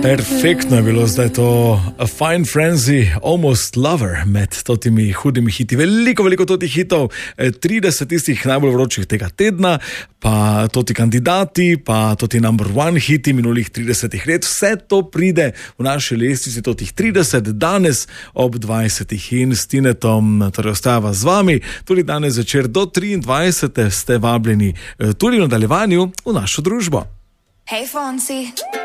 Perfektno je bilo zdaj to A Fine Frenzy, Almost Lover med totimi hudimi hiti. Veliko totih hitov, 30 tistih najbolj vročih tega tedna, pa toti kandidati, pa toti number one hiti minulih 30 let. Vse to pride v naši lestvici totih 30 danes ob 20. In s Tinetom torej ostajava z vami. Tudi danes večer do 23. ste vabljeni tudi v nadaljevanju v našo družbo. Hey Fonsi.